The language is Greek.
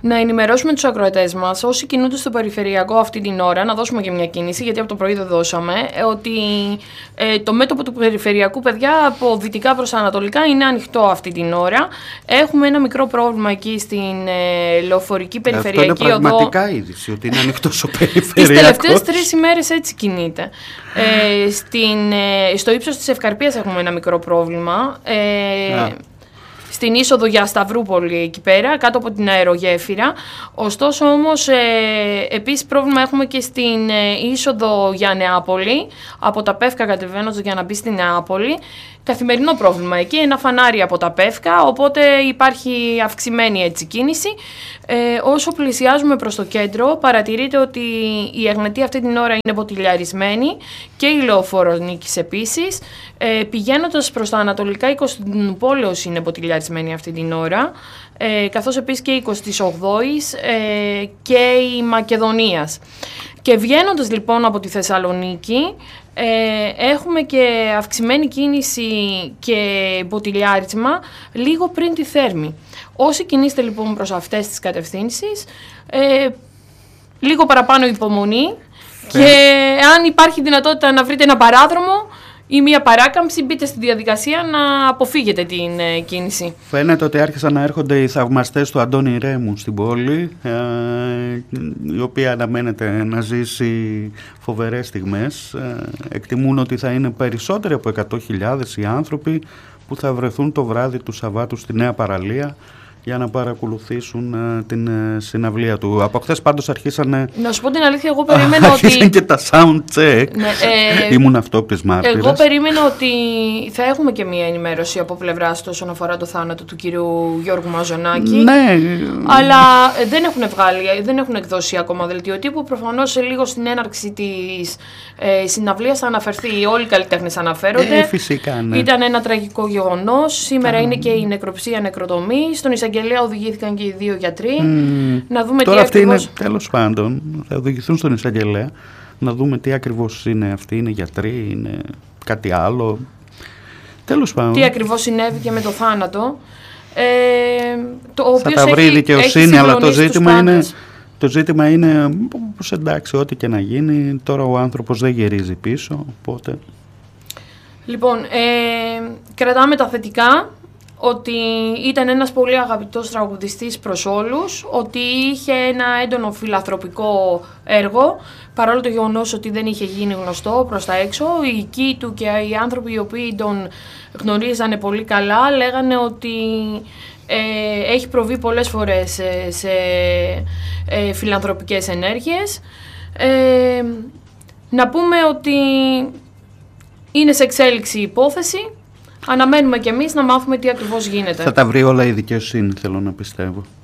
Να ενημερώσουμε τους ακροατές μας, όσοι κινούνται στο περιφερειακό αυτή την ώρα, να δώσουμε και μια κίνηση, γιατί από το πρωί δεν δώσαμε, ότι το μέτωπο του περιφερειακού, παιδιά, από δυτικά προς ανατολικά είναι ανοιχτό αυτή την ώρα. Έχουμε ένα μικρό πρόβλημα εκεί στην λεωφορική περιφερειακή οδό. Αυτό είναι πραγματικά είδηση, ότι είναι ανοιχτός ο περιφερειακός. Τις τελευταίες 3 ημέρες έτσι κινείται. Στο ύψος της Ευκαρπίας έχουμε ένα μικρό πρόβλημα. Στην είσοδο για Σταυρούπολη εκεί πέρα, κάτω από την αερογέφυρα. Ωστόσο όμως, επίσης πρόβλημα έχουμε και στην είσοδο για Νεάπολη, από τα Πεύκα κατεβαίνοντας για να μπει στην Νεάπολη. Καθημερινό πρόβλημα εκεί, ένα φανάρι από τα Πεύκα, οπότε υπάρχει αυξημένη έτσι κίνηση. Όσο πλησιάζουμε προς το κέντρο, παρατηρείτε ότι η Εγνετία αυτή την ώρα είναι ποτηλιαρισμένη και η Λεωφόρος Νίκης επίσης. Πηγαίνοντας προς τα ανατολικά, η Κωνσταντινούπολεως είναι ποτηλιαρισμένη αυτή την ώρα, καθώς επίσης και η 28ης και η Μακεδονίας. Και βγαίνοντας λοιπόν από τη Θεσσαλονίκη, έχουμε και αυξημένη κίνηση και ποτηλιάρισμα λίγο πριν τη Θέρμη. Όσοι κινείστε λοιπόν προς αυτές τις κατευθύνσεις, λίγο παραπάνω υπομονή και αν υπάρχει δυνατότητα να βρείτε ένα παράδρομο ή μια παράκαμψη, μπείτε στη διαδικασία να αποφύγετε την κίνηση. Φαίνεται ότι άρχισαν να έρχονται οι θαυμαστές του Αντώνη Ρέμου στην πόλη, η οποία αναμένεται να ζήσει φοβερές στιγμές. Εκτιμούν ότι θα είναι περισσότεροι από 100.000 οι άνθρωποι που θα βρεθούν το βράδυ του Σαββάτου στη Νέα Παραλία για να παρακολουθήσουν την συναυλία του. Από χθες πάντως αρχίσανε... Να σου πω την αλήθεια, εγώ περίμενα ότι... Άρχισαν και τα sound check. Ναι, ήμουν αυτόπτης μάρτυρας. Εγώ περίμενα ότι θα έχουμε και μία ενημέρωση από πλευράς του όσον αφορά το θάνατο του κυρίου Γιώργου Μαζονάκη. Ναι. Αλλά δεν έχουν εκδώσει ακόμα δελτίο τύπου. Προφανώς λίγο στην έναρξη της συναυλίας θα αναφερθεί. Όλοι οι καλλιτέχνες αναφέρονται. Φυσικά, ναι. Ήταν ένα τραγικό γεγονός. Σήμερα είναι και η νεκροψία νεκροτομή. Στον εισαγγελέα οδηγήθηκαν και οι 2 γιατροί. Να δούμε τώρα τι ακριβώς... είναι, τέλος πάντων, θα οδηγηθούν στον εισαγγελέα να δούμε τι ακριβώς είναι αυτοί. Είναι γιατροί, είναι κάτι άλλο. Τέλος πάντων. Τι ακριβώς συνέβη και με το θάνατο. Θα τα βρει η δικαιοσύνη, αλλά το ζήτημα είναι πως εντάξει, ό,τι και να γίνει. Τώρα ο άνθρωπος δεν γυρίζει πίσω, οπότε... Λοιπόν, κρατάμε τα θετικά. Ότι ήταν ένας πολύ αγαπητός τραγουδιστής προς όλους, ότι είχε ένα έντονο φιλανθρωπικό έργο, παρόλο το γεγονός ότι δεν είχε γίνει γνωστό προς τα έξω. Οι οικοί του και οι άνθρωποι οι οποίοι τον γνωρίζανε πολύ καλά λέγανε ότι έχει προβεί πολλές φορές σε φιλανθρωπικές ενέργειες. Να πούμε ότι είναι σε εξέλιξη η υπόθεση. Αναμένουμε κι εμείς να μάθουμε τι ακριβώς γίνεται. Θα τα βρει όλα η δικαιοσύνη, θέλω να πιστεύω.